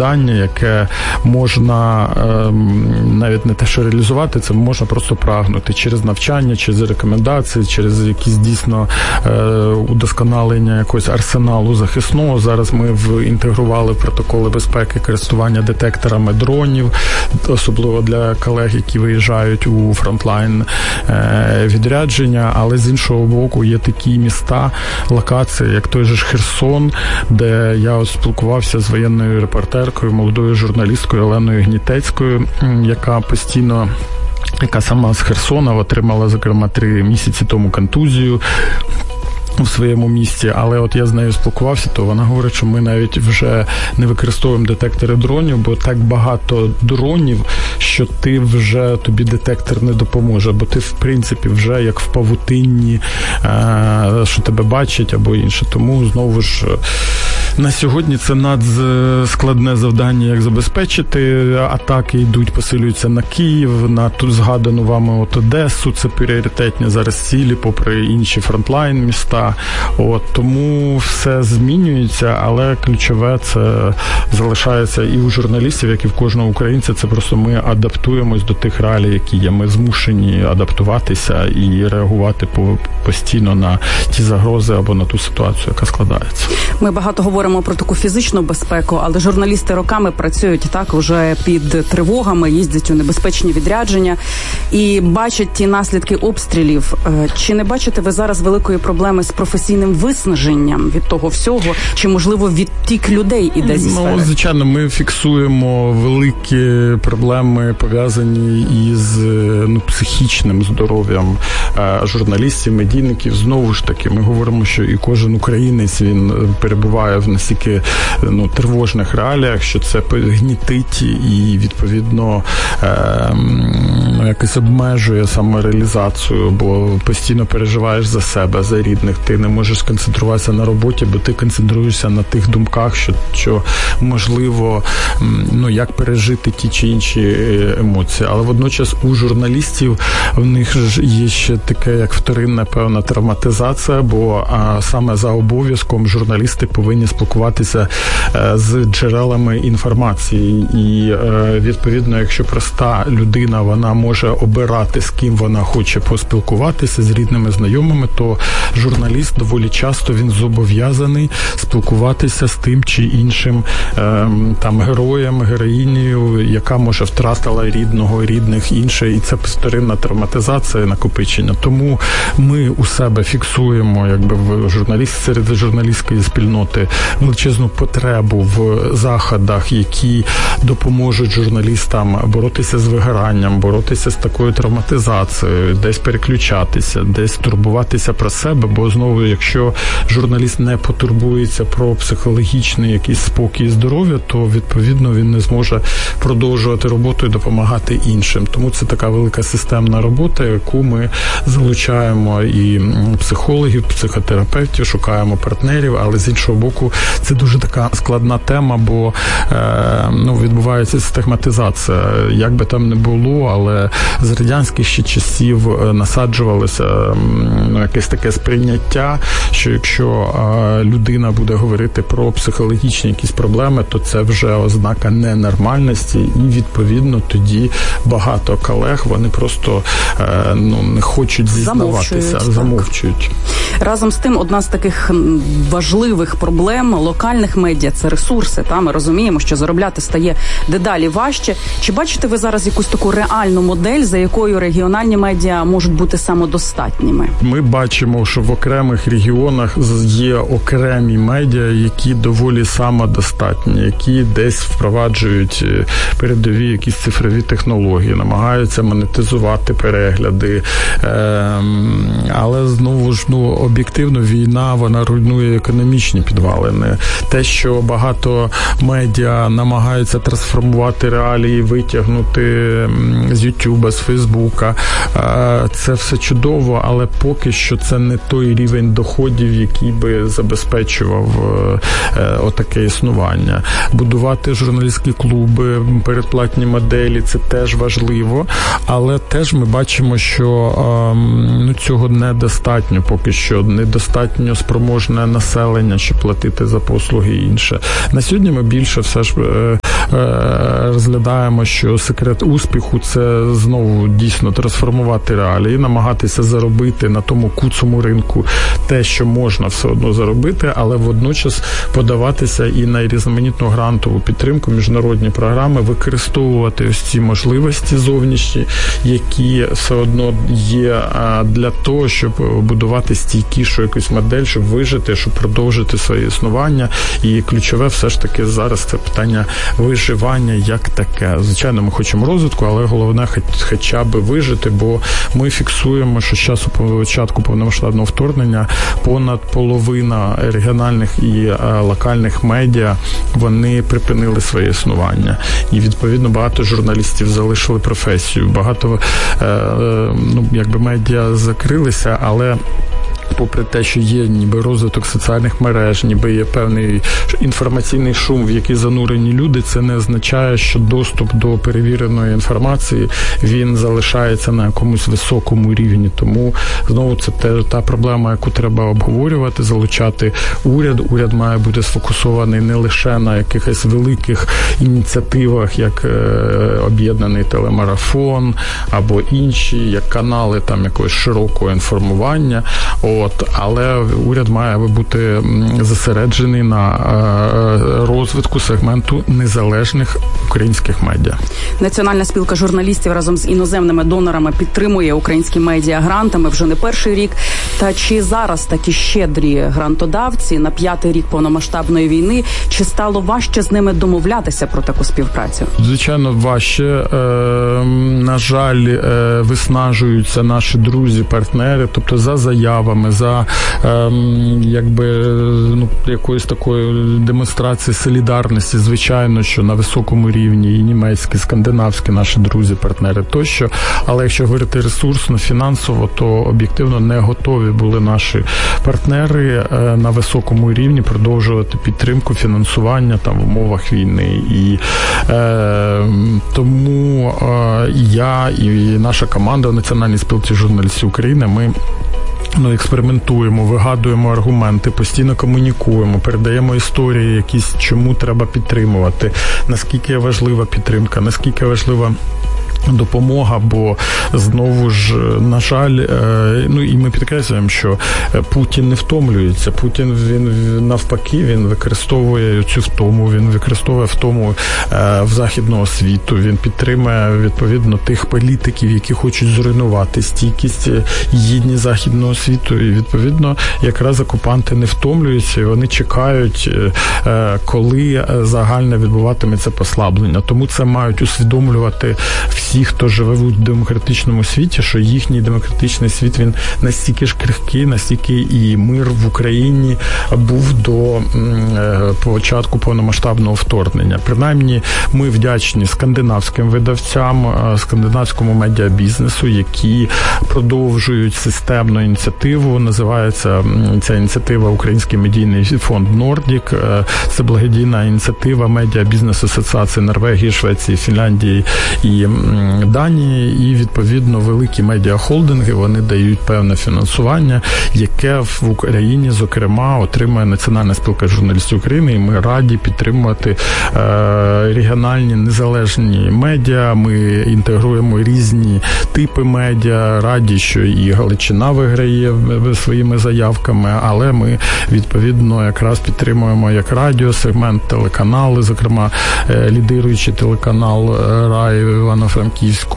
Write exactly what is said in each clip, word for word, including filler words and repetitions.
завдання, яке можна навіть не те, що реалізувати, це можна просто прагнути через навчання, через рекомендації, через якісь дійсно удосконалення якогось арсеналу захисного. Зараз ми інтегрували в протоколи безпеки користування детекторами дронів, особливо для колег, які виїжджають у фронтлайн відрядження, але з іншого боку є такі міста, локації, як той же ж Херсон, де я от спілкувався з воєнною репортеркою, молодою журналісткою Оленою Гнітецькою, яка постійно яка сама з Херсона отримала, зокрема, три місяці тому контузію у своєму місті, але от я з нею спілкувався, то вона говорить, що ми навіть вже не використовуємо детектори дронів, бо так багато дронів, що ти вже, тобі детектор не допоможе, бо ти, в принципі, вже як в павутинні, що тебе бачать або інше. Тому, знову ж, на сьогодні це надскладне завдання, як забезпечити. Атаки йдуть, посилюються на Київ, на тут згадану вами от Одесу, це пріоритетні зараз цілі, попри інші фронтлайн міста. От, тому все змінюється, але ключове це залишається і у журналістів, як і в кожного українця, це просто ми адаптуємось до тих реалій, які є. Ми змушені адаптуватися і реагувати по, постійно на ті загрози або на ту ситуацію, яка складається. Ми багато говоримо про таку фізичну безпеку, але журналісти роками працюють так уже під тривогами, їздять у небезпечні відрядження і бачать ті наслідки обстрілів. Чи не бачите ви зараз великої проблеми з професійним виснаженням від того всього? Чи, можливо, відтік людей іде зі сфери? Ну, звичайно, ми фіксуємо великі проблеми, пов'язані із ну, психічним здоров'ям журналістів, медійників. Знову ж таки, ми говоримо, що і кожен українець, він перебуває в настільки ну, тривожних реаліях, що це гнітить і, відповідно, е, ну, якось обмежує самореалізацію, бо постійно переживаєш за себе, за рідних. Ти не можеш сконцентруватися на роботі, бо ти концентруєшся на тих думках, що, що можливо, ну, як пережити ті чи інші емоції. Але водночас у журналістів в них ж є ще таке, як вторинна певна травматизація, бо а, саме за обов'язком журналісти повинні спілкуватися е, з джерелами інформації. І, е, відповідно, якщо проста людина, вона може обирати, з ким вона хоче поспілкуватися, з рідними, знайомими, то журналіст доволі часто він зобов'язаний спілкуватися з тим чи іншим е, там героєм, героїнею, яка, може, втратила рідного, рідних, інше, і це вторинна травматизація, накопичення. Тому ми у себе фіксуємо, якби в журналіст, серед журналістської спільноти величезну потребу в заходах, які допоможуть журналістам боротися з вигоранням, боротися з такою травматизацією, десь переключатися, десь турбуватися про себе, бо знову, якщо журналіст не потурбується про психологічний якийсь спокій і здоров'я, то, відповідно, він не зможе продовжувати роботу і допомагати іншим. Тому це така велика системна робота, яку ми залучаємо і психологів, психотерапевтів, шукаємо партнерів, але з іншого боку, це дуже така складна тема, бо е, ну, відбувається стигматизація. Як би там не було, але з радянських ще часів насаджувалося ну, якесь таке сприйняття, що якщо е, людина буде говорити про психологічні якісь проблеми, то це вже ознака ненормальності, і, відповідно, тоді багато колег, вони просто е, ну, не хочуть зізнаватися, замовчують. замовчують. Разом з тим, одна з таких важливих проблем локальних медіа – це ресурси. Та? Ми розуміємо, що заробляти стає дедалі важче. Чи бачите ви зараз якусь таку реальну модель, за якою регіональні медіа можуть бути самодостатніми? Ми бачимо, що в окремих регіонах є окремі медіа, які доволі самодостатні, які десь впроваджують передові якісь цифрові технології, намагаються монетизувати перегляди. Але, знову ж, ну, об'єктивно, війна, вона руйнує економічні підвалини. Те, що багато медіа намагаються трансформувати реалії, витягнути з Ютуба, з Фейсбука, це все чудово, але поки що це не той рівень доходів, який би забезпечував отаке існування. Будувати журналістські клуби, передплатні моделі – це теж важливо, але теж ми бачимо, що ну, цього недостатньо поки що, недостатньо спроможне населення, щоб платити за послуги і інше. На сьогодні ми більше все ж розглядаємо, що секрет успіху – це знову дійсно трансформувати реалії, намагатися заробити на тому куцому ринку те, що можна все одно заробити, але водночас подаватися і на різноманітну грантову підтримку, міжнародні програми, використовувати ось ці можливості зовнішні, які все одно є для того, щоб будувати стійкішу якусь модель, щоб вижити, щоб продовжити своє існування. І ключове все ж таки зараз це питання виживання як таке. Звичайно, ми хочемо розвитку, але головне хоча б вижити, бо ми фіксуємо, що з часу початку повномасштабного вторгнення понад половина регіональних і локальних медіа, вони припинили своє існування. І, відповідно, багато журналістів залишили професію. Багато, ну, якби медіа закрилися, але попри те, що є ніби розвиток соціальних мереж, ніби є певний інформаційний шум, в який занурені люди, це не означає, що доступ до перевіреної інформації, він залишається на якомусь високому рівні. Тому, знову, це те, та проблема, яку треба обговорювати, залучати уряд. Уряд має бути сфокусований не лише на якихось великих ініціативах, як е, об'єднаний телемарафон або інші, як канали там якогось широкого інформування. От, але уряд має бути зосереджений на розвитку сегменту незалежних українських медіа. Національна спілка журналістів разом з іноземними донорами підтримує українські медіа грантами вже не перший рік. Та чи зараз такі щедрі грантодавці на п'ятий рік повномасштабної війни, чи стало важче з ними домовлятися про таку співпрацю? Звичайно, важче. На жаль, виснажуються наші друзі, партнери, тобто за заявами, за якби, ну, якоюсь такою демонстрацією солідарності, звичайно, що на високому рівні і німецькі, скандинавські наші друзі, партнери тощо. Але якщо говорити ресурсно, фінансово, то об'єктивно не готові були наші партнери на високому рівні продовжувати підтримку, фінансування там в умовах війни. І е, тому е, я і наша команда в Національній спілці журналістів України, ми Ну, експериментуємо, вигадуємо аргументи, постійно комунікуємо, передаємо історії якісь, чому треба підтримувати, наскільки важлива підтримка, наскільки важлива допомога, бо знову ж, на жаль, ну і ми підкреслюємо, що Путін не втомлюється. Путін, він навпаки, він використовує цю втому, він використовує втому в західного світу, він підтримує, відповідно, тих політиків, які хочуть зруйнувати стійкість і гідність західного світу, і, відповідно, якраз окупанти не втомлюються, і вони чекають, коли загальне відбуватиметься послаблення. Тому це мають усвідомлювати всі Ті, хто живе в демократичному світі, що їхній демократичний світ, він настільки ж крихкий, настільки і мир в Україні був до е, початку повномасштабного вторгнення. Принаймні, ми вдячні скандинавським видавцям, скандинавському медіабізнесу, які продовжують системну ініціативу. Називається ця ініціатива Український медійний фонд Нордік. Це благодійна ініціатива медіабізнес асоціації Норвегії, Швеції, Фінляндії і Данії, і, відповідно, великі медіахолдинги, вони дають певне фінансування, яке в Україні, зокрема, отримує Національна спілка журналістів України, і ми раді підтримувати е, регіональні незалежні медіа, ми інтегруємо різні типи медіа, раді, що і Галичина виграє своїми заявками, але ми, відповідно, якраз підтримуємо як радіосегмент, телеканали, зокрема, е, лідируючий телеканал Рай Івано-Франківську,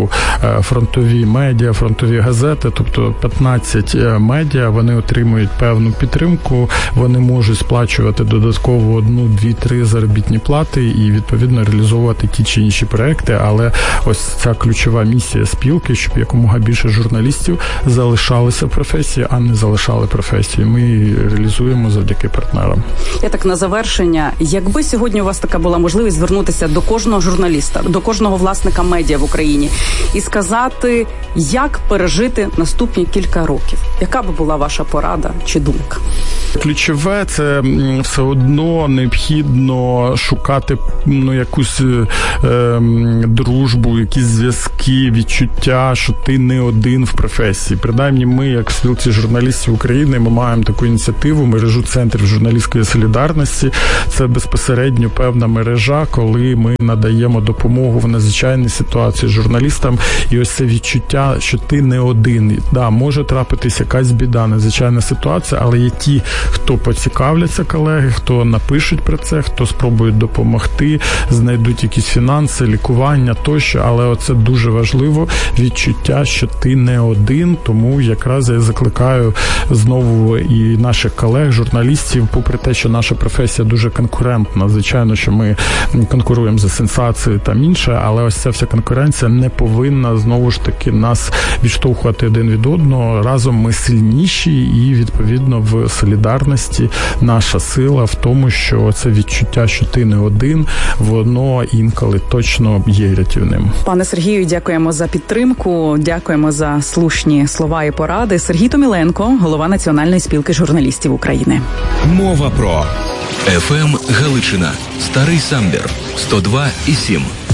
фронтові медіа, фронтові газети, тобто п'ятнадцять медіа, вони отримують певну підтримку, вони можуть сплачувати додатково одну, дві, три заробітні плати і, відповідно, реалізовувати ті чи інші проекти, але ось ця ключова місія спілки, щоб якомога більше журналістів залишалися в професії, а не залишали професію. Ми її реалізуємо завдяки партнерам. Я так на завершення, якби сьогодні у вас така була можливість звернутися до кожного журналіста, до кожного власника медіа в Україні і сказати, як пережити наступні кілька років. Яка би була ваша порада чи думка? Ключове – це все одно необхідно шукати ну, якусь е, дружбу, якісь зв'язки, відчуття, що ти не один в професії. Принаймні ми, як в спілці журналістів України, ми маємо таку ініціативу, мережу центрів журналістської солідарності. Це безпосередньо певна мережа, коли ми надаємо допомогу в надзвичайній ситуації журналістам. І ось це відчуття, що ти не один. Да, може трапитись якась біда, надзвичайна ситуація, але є ті, хто поцікавляться, колеги, хто напишуть про це, хто спробують допомогти, знайдуть якісь фінанси, лікування тощо, але оце дуже важливо, відчуття, що ти не один, тому якраз я закликаю знову і наших колег, журналістів, попри те, що наша професія дуже конкурентна, звичайно, що ми конкуруємо за сенсації та інше, але ось ця вся конкуренція не повинна, знову ж таки, нас відштовхувати один від одного. Разом ми сильніші і, відповідно, в солідарності наша сила в тому, що це відчуття, що ти не один, воно інколи точно є рятівним. Пане Сергію, дякуємо за підтримку, дякуємо за слушні слова і поради. Сергій Томіленко, голова Національної спілки журналістів України. Мова про еф ем Галичина, Старий Самбір, сто два і сім.